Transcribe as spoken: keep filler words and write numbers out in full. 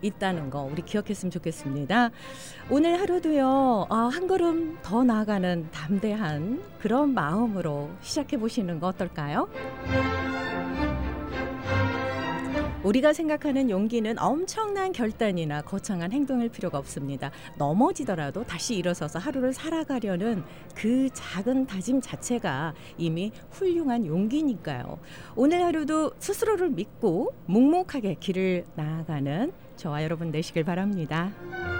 있다는 거 우리 기억했으면 좋겠습니다. 오늘 하루도요. 아, 한 걸음 더 나아가는 담대한 그런 마음으로 시작해 보시는 거 어떨까요? 우리가 생각하는 용기는 엄청난 결단이나 거창한 행동일 필요가 없습니다. 넘어지더라도 다시 일어서서 하루를 살아가려는 그 작은 다짐 자체가 이미 훌륭한 용기니까요. 오늘 하루도 스스로를 믿고 묵묵하게 길을 나아가는 저와 여러분 되시길 바랍니다.